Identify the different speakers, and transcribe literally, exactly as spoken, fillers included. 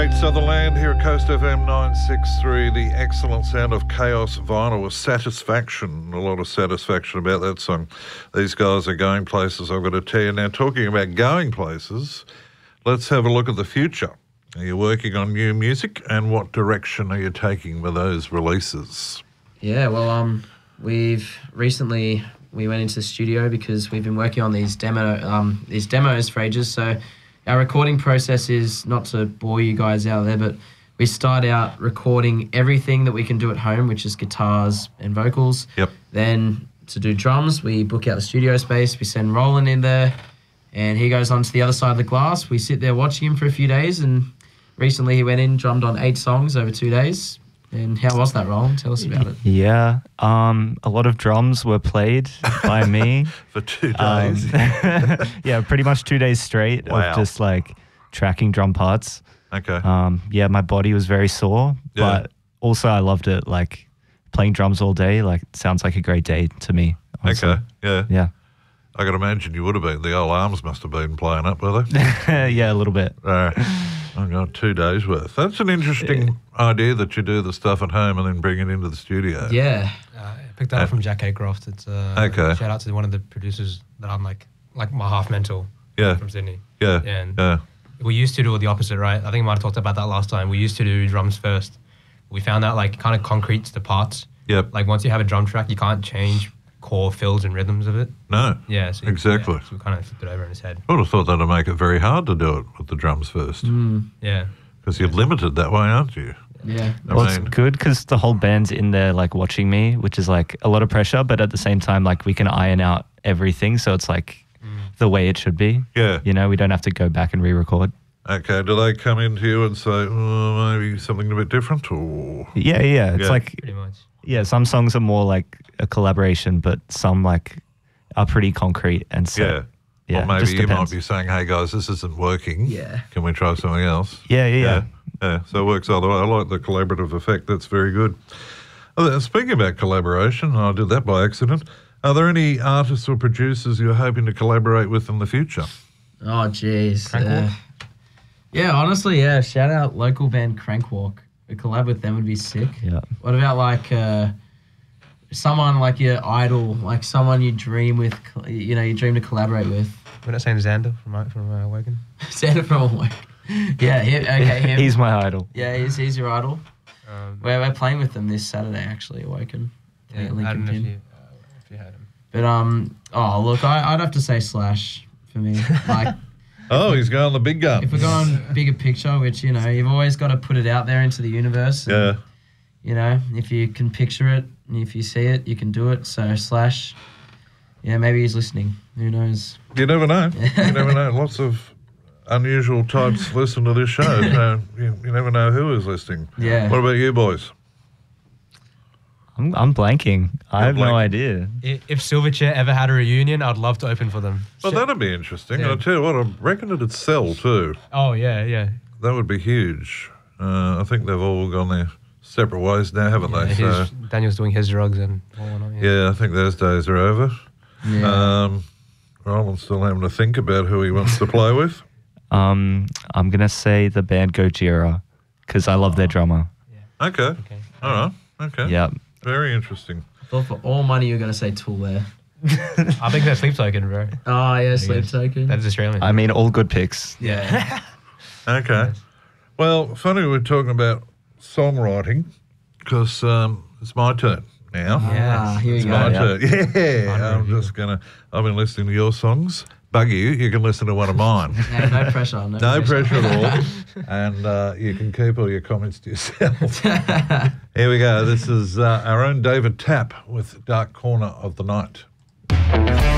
Speaker 1: Great Sutherland here at Coast F M nine sixty-three. The excellent sound of Chaos Vinyl with Satisfaction. A lot of satisfaction about that song. These guys are going places, I've got to tell you. Now, talking about going places, let's have a look at the future. Are you working on new music, and what direction are you taking with those releases?
Speaker 2: Yeah, well, um, we've recently we went into the studio because we've been working on these demo um these demos for ages. So our recording process is, not to bore you guys out there, but we start out recording everything that we can do at home, which is guitars and vocals.
Speaker 1: Yep.
Speaker 2: Then to do drums, we book out the studio space. We send Roland in there, and he goes on to the other side of the glass. We sit there watching him for a few days, and recently he went in, drummed on eight songs over two days. And how was that, Roland? Tell us about it.
Speaker 3: Yeah, um, a lot of drums were played by me.
Speaker 1: For two
Speaker 3: Um,
Speaker 1: days?
Speaker 3: yeah, pretty much two days straight
Speaker 1: Wow.
Speaker 3: of just like tracking drum parts.
Speaker 1: Okay.
Speaker 3: Um, yeah, my body was very sore,
Speaker 1: Yeah.
Speaker 3: but also I loved it. Like playing drums all day, like sounds like a great day to me. honestly.
Speaker 1: Okay, yeah.
Speaker 3: Yeah.
Speaker 1: I can imagine you would have been. The old arms must have been playing up, were they?
Speaker 3: yeah, a little bit.
Speaker 1: Uh, I got two days worth. That's an interesting idea that you do the stuff at home and then bring it into the studio.
Speaker 2: Yeah.
Speaker 4: Uh, I picked that up from Jack Haycroft. It's uh,
Speaker 1: Okay.
Speaker 4: shout out to one of the producers that I'm like, like my half mentor.
Speaker 1: Yeah.
Speaker 4: From Sydney.
Speaker 1: Yeah.
Speaker 4: And
Speaker 1: Yeah.
Speaker 4: we used to do the opposite, right? I think I might have talked about that last time. We used to do drums first. We found out like kind of concretes the parts.
Speaker 1: Yep.
Speaker 4: Like once you have a drum track, you can't change core fills and rhythms of it.
Speaker 1: No.
Speaker 4: Yeah. So you-
Speaker 1: Exactly.
Speaker 4: yeah, so we kind of flipped it over in his head.
Speaker 1: I would have thought that'd make it very hard to do it with the drums first.
Speaker 2: Mm,
Speaker 4: Yeah.
Speaker 1: Because you're limited that way, aren't you?
Speaker 2: yeah.
Speaker 1: I
Speaker 3: Well,
Speaker 1: mean,
Speaker 3: it's good because the whole band's in there like watching me, which is like a lot of pressure, but at the same time, like we can iron out everything. So it's like the way it should be.
Speaker 1: Yeah.
Speaker 3: You know, we don't have to go back and re-record.
Speaker 1: Okay. Do they come into you and say, oh, maybe something a bit different? Or
Speaker 3: Yeah, yeah. It's
Speaker 1: Yeah.
Speaker 3: like,
Speaker 4: Pretty much.
Speaker 3: yeah, some songs are more like a collaboration, but some like are pretty concrete and set.
Speaker 1: yeah.
Speaker 3: Yeah,
Speaker 1: Or maybe
Speaker 3: just
Speaker 1: you
Speaker 3: depends.
Speaker 1: might be saying, hey, guys, this isn't working.
Speaker 2: Yeah.
Speaker 1: Can we try something else?
Speaker 3: Yeah, yeah, yeah.
Speaker 1: Yeah. Yeah, so it works either way. I like the collaborative effect. That's very good. Uh, Speaking about collaboration, I did that by accident. Are there any artists or producers you're hoping to collaborate with in the future?
Speaker 2: Oh, jeez.
Speaker 4: Crankwalk?
Speaker 2: Uh, yeah, honestly, yeah. Shout out local band Crankwalk. A collab with them would be sick.
Speaker 3: Yeah.
Speaker 2: What about like uh, someone like your idol, like someone you dream with, you know, you dream to collaborate with?
Speaker 4: We're not saying Xander from from uh, Wogan.
Speaker 2: Santa from work. Yeah, him, okay, him.
Speaker 3: He's my idol.
Speaker 2: yeah, he's, he's your idol.
Speaker 4: Um,
Speaker 2: We're, we're playing with them this Saturday, actually, at Woken.
Speaker 4: yeah,
Speaker 2: at
Speaker 4: I
Speaker 2: Lincoln
Speaker 4: don't know if
Speaker 2: Pin.
Speaker 4: you, uh, if you heard him.
Speaker 2: But, um, oh, look, I, I'd have to say Slash for me. Like,
Speaker 1: Oh, he's going the big gun.
Speaker 2: if we're going bigger picture, which, you know, you've always got to put it out there into the universe. and,
Speaker 1: Yeah.
Speaker 2: You know, if you can picture it, and if you see it, you can do it. So, Slash, yeah, maybe he's listening. Who knows?
Speaker 1: You never know. You never know. Lots of unusual types listen to this show. So you, you never know who is listening.
Speaker 2: Yeah.
Speaker 1: What about you boys?
Speaker 3: I'm, I'm blanking. I
Speaker 1: You're
Speaker 3: have no
Speaker 1: blank.
Speaker 3: idea.
Speaker 4: I- If Silverchair ever had a reunion, I'd love to open for them.
Speaker 1: Well,
Speaker 4: Sh-
Speaker 1: that'd be interesting.
Speaker 4: Yeah.
Speaker 1: I'll tell you what, I reckon it'd sell too.
Speaker 4: Oh, yeah, yeah.
Speaker 1: That would be huge. Uh, I think they've all gone their separate ways now, haven't
Speaker 4: yeah
Speaker 1: they?
Speaker 4: his,
Speaker 1: So,
Speaker 4: Daniel's doing his drugs and whatnot. Yeah.
Speaker 1: yeah, I think those days are over.
Speaker 2: Yeah.
Speaker 1: Um, Roland's still having to think about who he wants to play with.
Speaker 3: Um, I'm gonna say the band Gojira because I love their drummer.
Speaker 1: Okay.
Speaker 4: Okay.
Speaker 1: All right. Okay.
Speaker 3: Yeah.
Speaker 1: Very interesting.
Speaker 2: I thought for all money you were going to say Tool there.
Speaker 4: I think that's Sleep Token, bro.
Speaker 2: Oh, yeah, Sleep
Speaker 4: guess.
Speaker 2: Token.
Speaker 4: That is Australian.
Speaker 3: I mean, all good picks.
Speaker 2: yeah.
Speaker 1: Okay. Well, funny we're talking about songwriting because um, it's my turn now.
Speaker 2: Ah, here
Speaker 1: It's
Speaker 2: you
Speaker 1: my
Speaker 2: go.
Speaker 1: turn. Yeah.
Speaker 4: Fun
Speaker 1: I'm
Speaker 4: review.
Speaker 1: just going to, I've been listening to your songs. Bug you, you can listen to one of mine.
Speaker 2: Hey, no pressure. No,
Speaker 1: No pressure at all. And uh, you can keep all your comments to yourself. Here we go. This is uh, our own David Tapp with Dark Corner of the Night.